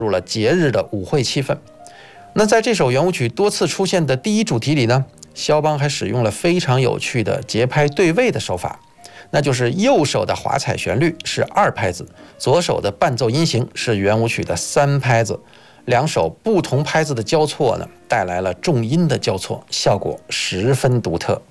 入了节日的舞会气氛。那在这首圆舞曲多次出现的第一主题里呢，肖邦还使用了非常有趣的节拍对位的手法，那就是右手的华彩旋律是2拍子，左手的伴奏音型是圆舞曲的3拍子，两手不同拍子的交错呢，带来了重音的交错，效果十分独特。